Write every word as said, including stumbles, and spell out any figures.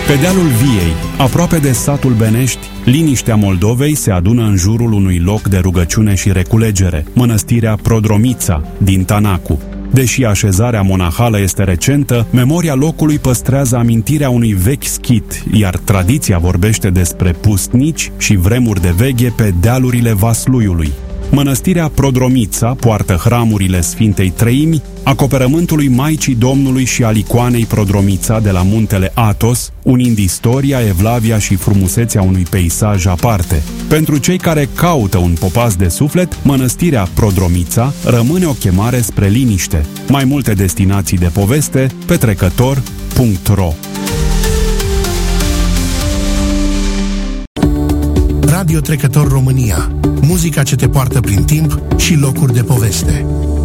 Pe dealul Viei, aproape de satul Benești, liniștea Moldovei se adună în jurul unui loc de rugăciune și reculegere, mănăstirea Prodromița din Tanacu. Deși așezarea monahală este recentă, memoria locului păstrează amintirea unui vechi schit, iar tradiția vorbește despre pustnici și vremuri de veghe pe dealurile Vasluiului. Mănăstirea Prodromița poartă hramurile Sfintei Treimi, acoperământului Maicii Domnului și al icoanei Prodromița de la muntele Athos, unind istoria, evlavia și frumusețea unui peisaj aparte. Pentru cei care caută un popas de suflet, mănăstirea Prodromița rămâne o chemare spre liniște. Mai multe destinații de poveste pe trecător punct ro. Radio Trecător România. Muzica ce te poartă prin timp și locuri de poveste.